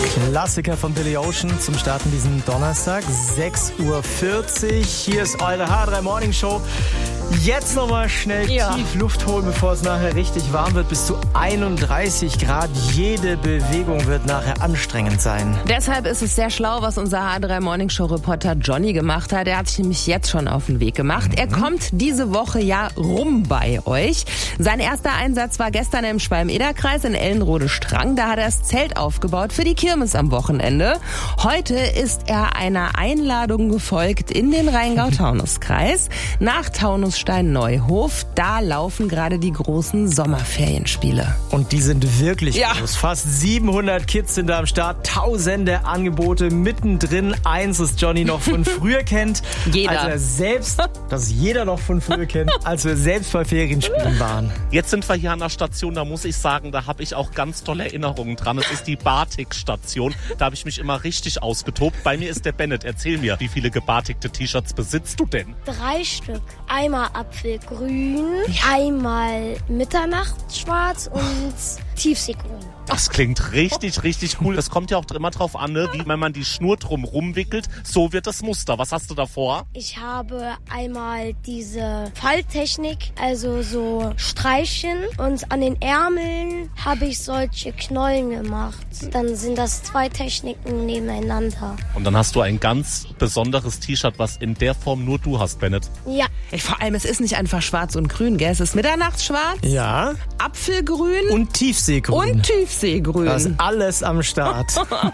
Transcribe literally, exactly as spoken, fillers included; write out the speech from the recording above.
Klassiker von Billy Ocean zum Starten diesen Donnerstag, sechs Uhr vierzig. Hier ist eure H drei Morning Show. Jetzt nochmal schnell Ja. tief Luft holen, bevor es nachher richtig warm wird. Bis zu einunddreißig Grad. Jede Bewegung wird nachher anstrengend sein. Deshalb ist es sehr schlau, was unser H drei Morning Show Reporter Johnny gemacht hat. Er hat sich nämlich jetzt schon auf den Weg gemacht. Er kommt diese Woche ja rum bei euch. Sein erster Einsatz war gestern im Schwalm-Eder-Kreis in Ellenrode-Strang. Da hat er das Zelt aufgebaut für die Kirmes am Wochenende. Heute ist er einer Einladung gefolgt in den Rheingau-Taunus-Kreis nach Taunusstein-Neuhof. Da laufen gerade die großen Sommerferienspiele. Und die sind wirklich Ja. groß. Fast siebenhundert Kids sind da am Start. Tausende Angebote mittendrin. Eins, das Johnny noch von früher kennt. Jeder. Als er selbst, das jeder noch von früher kennt, als wir selbst bei Ferienspielen waren. Jetzt sind wir hier an der Station, da muss ich sagen, da habe ich auch ganz tolle Erinnerungen dran. Es ist die Batik-Station. Da habe ich mich immer richtig ausgetobt. Bei mir ist der Bennett. Erzähl mir, wie viele gebatikte T-Shirts besitzt du denn? Drei Stück. Einmal Apfelgrün, einmal Mitternachtsschwarz und Tiefseegrün. Das klingt richtig, richtig cool. Das kommt ja auch immer drauf an, ne? Wie wenn man die Schnur drum rumwickelt, so wird das Muster. Was hast du da vor? Ich habe einmal diese Falttechnik, also so Streichen, und an den Ärmeln habe ich solche Knollen gemacht. Dann sind das zwei Techniken nebeneinander. Und dann hast du ein ganz besonderes T-Shirt, was in der Form nur du hast, Bennett. Ja, Ey, vor allem, es ist nicht einfach schwarz und grün, gell? Es ist Mitternachtsschwarz, Ja. Apfelgrün Und Tiefseegrün. und Tiefseegrün. Da ist alles am Start.